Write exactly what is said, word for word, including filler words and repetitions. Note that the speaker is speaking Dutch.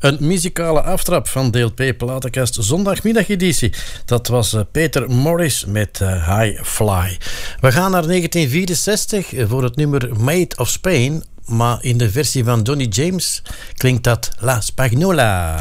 Een muzikale aftrap van deel twee platenkast zondagmiddageditie. Dat was uh, Peter Morris met uh, High Fly. We gaan naar negentien vierenzestig voor het nummer Made of Spain. Maar in de versie van Johnny James klinkt dat La Spagnola.